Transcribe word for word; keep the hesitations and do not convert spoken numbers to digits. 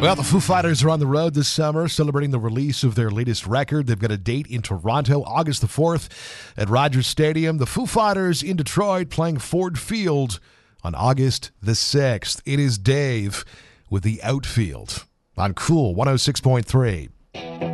Well, the Foo Fighters are on the road this summer celebrating the release of their latest record. They've got a date in Toronto, August the fourth at Rogers Stadium. The Foo Fighters in Detroit playing Ford Field on August the sixth. It is Dave with the Outfield on Cool one oh six point three.